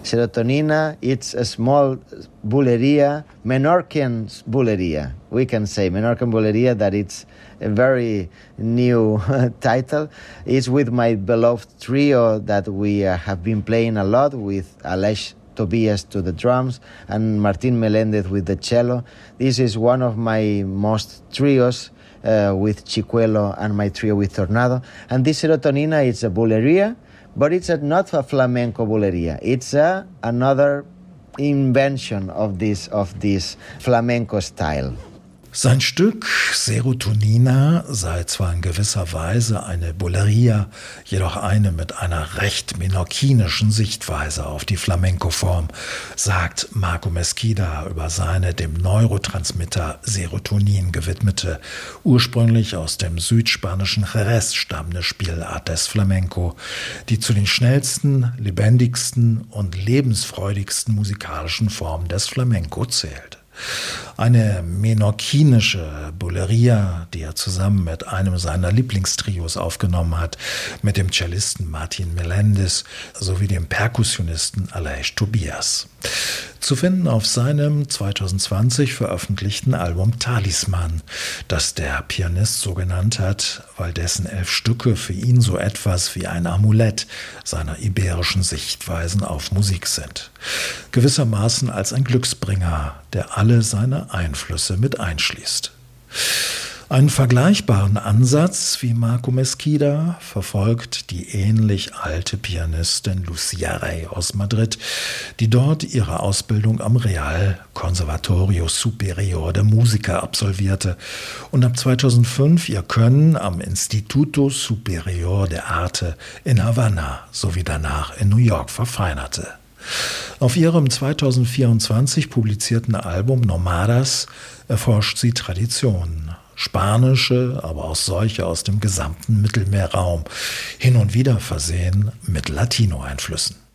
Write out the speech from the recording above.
Serotonina, it's a small bulería, Menorcan bulería. We can say Menorcan bulería, that it's a very new title. It's with my beloved trio that we have been playing a lot, with Aleix Tobias to the drums and Martín Meléndez with the cello. This is one of my most trios with Chicuelo and my trio with Tornado. And this Serotonina is a bulería, but it's not a flamenco bulería. It's another invention of this flamenco style. Sein Stück Serotonina sei zwar in gewisser Weise eine Bulería, jedoch eine mit einer recht menorquinischen Sichtweise auf die Flamenco-Form, sagt Marco Mesquida über seine dem Neurotransmitter Serotonin gewidmete, ursprünglich aus dem südspanischen Jerez stammende Spielart des Flamenco, die zu den schnellsten, lebendigsten und lebensfreudigsten musikalischen Formen des Flamenco zählt. Eine menorquinische Bulería, die er zusammen mit einem seiner Lieblingstrios aufgenommen hat, mit dem Cellisten Martín Meléndez sowie dem Perkussionisten Aleix Tobias. Zu finden auf seinem 2020 veröffentlichten Album Talisman, das der Pianist so genannt hat, weil dessen 11 Stücke für ihn so etwas wie ein Amulett seiner iberischen Sichtweisen auf Musik sind. Gewissermaßen als ein Glücksbringer, der alle seine Einflüsse mit einschließt. Einen vergleichbaren Ansatz wie Marco Mesquida verfolgt die ähnlich alte Pianistin Lucía Rey aus Madrid, die dort ihre Ausbildung am Real Conservatorio Superior de Música absolvierte und ab 2005 ihr Können am Instituto Superior de Arte in Havanna sowie danach in New York verfeinerte. Auf ihrem 2024 publizierten Album Nomadas erforscht sie Traditionen, spanische, aber auch solche aus dem gesamten Mittelmeerraum, hin und wieder versehen mit Latino-Einflüssen.